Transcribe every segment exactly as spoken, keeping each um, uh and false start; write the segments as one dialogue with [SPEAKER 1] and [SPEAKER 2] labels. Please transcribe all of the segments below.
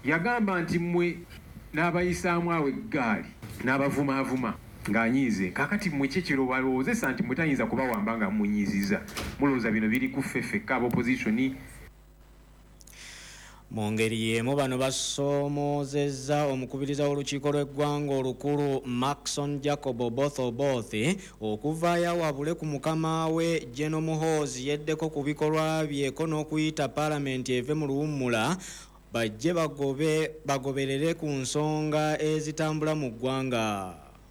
[SPEAKER 1] yagamba nti mmwe n'abayisaamu awo eggaali n'abavumaavuma ng'anyiize kakati mmwe kyekiro balowoozesa nti mmwe tayinza kubawamba nga munyiiziza mulowooza bino biri ku ffe ffekka ab'opposition.
[SPEAKER 2] Mu ngeri y'emu bano basoomozezza omukubiriza w'olukiiko lw'eggwanga olukulu Maxon Jacob Oboth Oboth okuvaayo awabule ku mukama we General Muhoozi yeddeko ku bikolwa byeko n'okuyita paalamenti eve mu luwummula bajje bagobe bagoberere ku nsonga ezitambula mu ggwanga.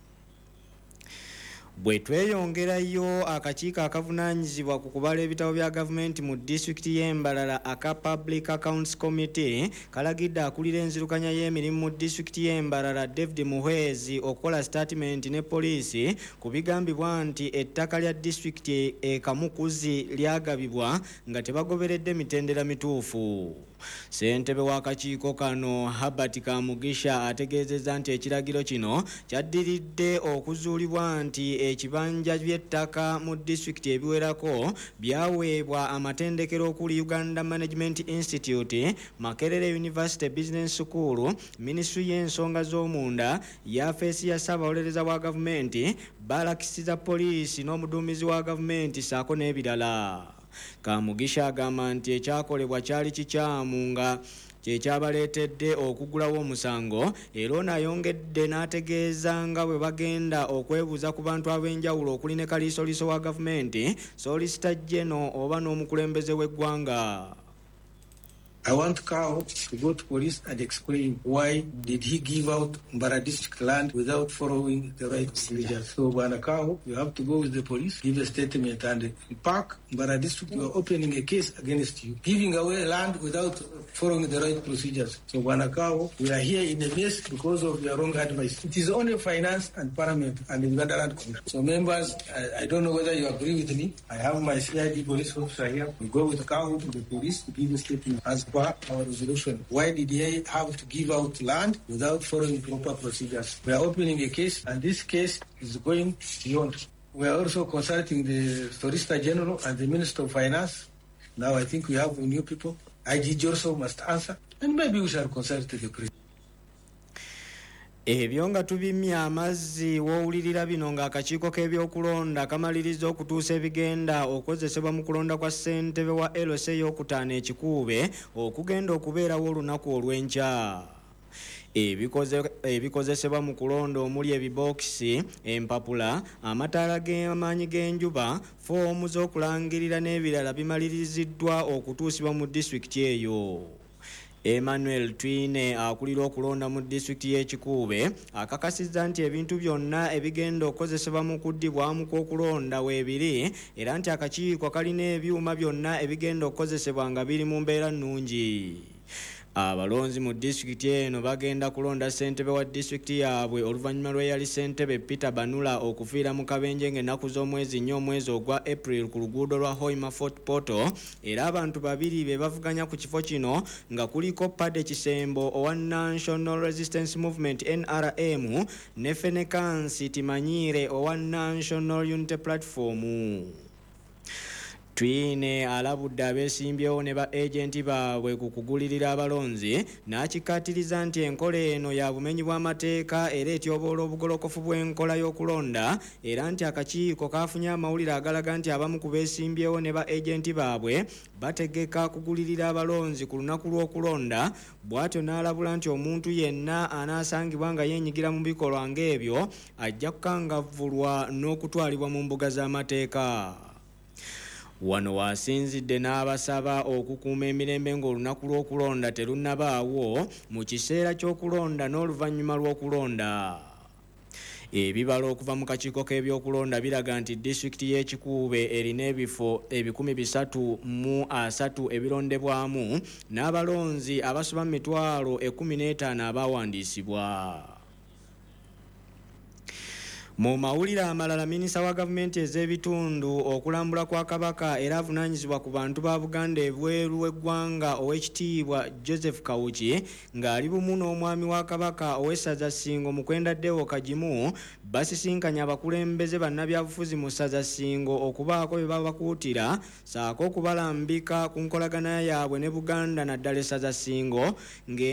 [SPEAKER 2] Bwe tweyongerayo akakiiko akavunaanyizibwa ku kubala ebitabo bya gavumenti mu disitulikiti y'Embalala aka Public Accounts Committee kalagidde akulira enzirukanya y'emirimu mu disitulikiti y'Embalala David Muhwezi okukola statement ne poliisi ku bigambibwa nti ettaka lya disitulikiti e Kamukuzi lyagabibwa nga tebagoberedde mitendera mituufu. Ssentebe w'akakiiko kano Herbert Kamugisha ategeezezza nti ekiragiro kino kyaddiridde okuzuulibwa nti ekibanja by'ettaka mu disitulikiti ebiwerako byaweebwa amatendekero okuli Uganda Management Institute, Makerere University Business School, Ministry y'ensonga z'omunda, yafeesi ya ssaabawolereza wa gavumenti, balakisi za poliisi n'omuduumizi wa gavumenti ssaako n'ebirala. Kamugisha agamba nti ekyakolebwa kyali kikyamu nga kyekyabaleetedde okugulawo omusango era n'ayongedde n'ategeeza nga bwe bagenda okwebuuza ku bantu ab'enjawulo okuli ne kaliisoliiso wa gavumenti, Solicitor General oba n'omukulembeze w'eggwanga.
[SPEAKER 3] I want Kao to go to police and explain why did he give out Mbara district land without following the right procedures. So Bwana Kao, you have to go with the police, give a statement, and in Park, Mbara district, you are opening a case against you, giving away land without following the right procedures. So Bwana Kao, we are here in a mess because of your wrong advice. It is only finance and parliament and Uganda Land Commission. So members, I, I don't know whether you agree with me. I have my C I D police officer here. We go with Kao to the police to give a statement as our resolution. Why did he have to give out land without following proper procedures? We are opening a case, and this case is going beyond. We are also consulting the Solicitor General and the Minister of Finance. Now I think we have new people. I G also must answer, and maybe we shall consult the President.
[SPEAKER 2] Ebyo nga tubimya amazzi w'owulirira bino ng'akakiiko k'ebyokulonda kamaliriza okutuusa ebigenda okozesebwa mu kulonda kwa ssentebe wa L S A ey'okutaano ekikuube okugenda okubeerawo olunaku olw'enkya. Ebikozesebwa mu kulonda omuli ebibokisi, empapula, amataala g'amaanyi g'enjuba, foomu z'okulangirira n'ebirala bimaliriziddwa okutuusibwa mu disitulikiti eyo. Emmanuel Twine akulira okulonda mu disitulikiti y'ekikuube akakasizza nti ebintu byonna ebigenda okukozesebwa mu kuddibwamu kw'okulonda weebiri era nti akakiiko kalina ebyuma byonna ebigenda okukozesebwa nga biri mu mbeera nnungi. Abalonzi mu disitulikiti eno bagenda kulonda ssentebe wa disitulikiti yaabwe oluvannyuma lw'eyali ssentebe Peter Banula okufiira mu kabenje ng'ennaku z'omwezi nnyo omwezi ogwa April ku luguudo lwa Hoima Fort Portal era abantu babiri be bavuganya ku kifo kino nga kuliko Pade Kisembo owa National Resistance Movement N R M ne Fenekansi Timanyire owa National Unity Platform. Twine alabudde abeesimbyewo ne ba agenti baabwe ku kugulirira abalonzi n'akikkaatiriza nti enkola eno ya bumenyi bw'amateeka era etyoboola obugolokofu bw'enkola y'okulonda era nti akakiiko kaafunye amawulire agalaga nti abamu ku beesimbyewo ne ba agenti baabwe bategeka kugulirira abalonzi ku lunaku lw'okulonda. Bw'atyo n'alabula nti omuntu yenna anaasangibwa nga yeenyigira mu bikolwa ng'ebyo ajja kukangavvulwa n'okutwalibwa mu mbuga z'amateeka. Wano wasinzidde n'abasaba okukuuma emirembe ng'olunaku lw'okulonda terunnabaawo mu kiseera ky'okulonda n'oluvannyuma lw'okulonda. Ebibala okuva mu kakiiko k'ebyokulonda biraga nti disitulikiti y'ekikuube erina ebifo ebikumi bisatu mu asatu ebirondebwamu n'abalonzi abasoba mu mitwalo ekkumi n'etaano abaawandiisibwa. Mu mawulire amalala, minisita wa gavumenti ez'ebitundu okulambula kwa Kabaka era avunaanyizibwa ku bantu ba Buganda ebweru w'eggwanga Oweekitiibwa Joseph Kawuki ng'ali bumu n'omwami wa Kabaka ow'essaza Ssingo Mukwenda Deo Kagimu basisinkanye abakulembeze bannabyabufuzi mu ssaza Ssingo okubaako bye babakuutira ssaako okubalambika ku nkolagana yaabwe ne Buganda naddala essaza Ssingo nge